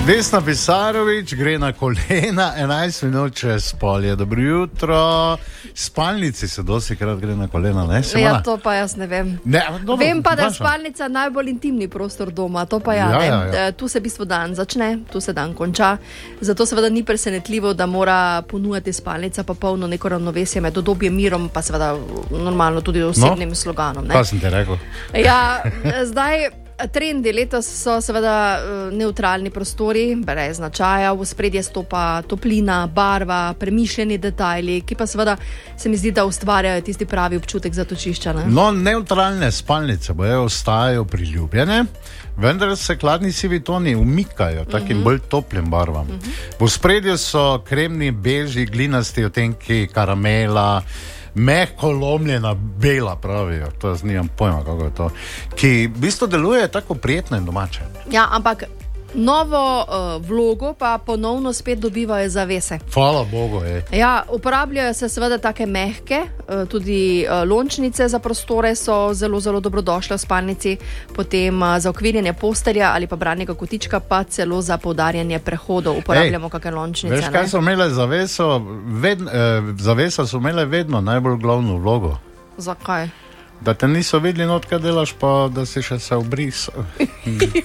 Vesna Pisarovič gre na kolena 11 minut čez polje. Dobro jutro. Spalnici se dosikrat gre na kolena, ne? Ja, to pa jaz ne vem. Vem pa, da je spalnica najbolj intimni prostor doma, to pa ja. Tu se v bistvu dan začne, tu se dan konča. Zato seveda ni presenetljivo, da mora ponujati spalnica pa polno neko ravnovesje med udobjem, mirom, pa seveda normalno tudi osebnim sloganom. Kaj sem ti rekel? Ja, zdaj trendi letos so seveda nevtralni prostori, brez značaja, v ospredje stopa toplina, barva, premišljeni detajli, ki pa seveda se mi zdi, da ustvarjajo tisti pravi občutek zatočišča. Ne? No, nevtralne spalnice bojo ostajajo priljubljene, vendar se hladni sivi toni umikajo takim bolj toplim barvam. V ospredju so kremni, beži, glinasti odtenki, karamela, mehko lomljena bela, pravijo, to jaz nimam pojma, kako je to, ki v bistvu deluje tako prijetno in domače. Ja, ampak novo vlogo pa ponovno spet dobivajo zavese. Hvala Bogu, Ja, uporabljajo se seveda take mehke, tudi lončnice za prostore so zelo, zelo dobrodošle v spalnici, potem za okvirjanje postelja ali pa branjega kotička, pa celo za poudarjanje prehodov uporabljamo kakšne lončnice. Veš, kaj so imele zaveso? Zavesa so imele vedno najbolj glavno vlogo. Zakaj? Da te niso videli not, kaj delaš, pa da si še se obrisal.